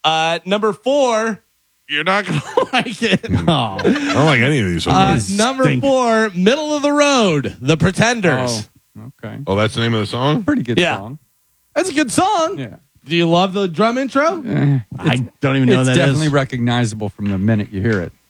Number 4, you're not going to like it. Oh. I don't like any of these songs. Number 4, Middle of the Road, The Pretenders. Okay. Oh, that's the name of the song? Pretty good Yeah. song. That's a good song. Yeah. Do you love the drum intro? I don't even know It's that definitely is. recognizable from the minute you hear it.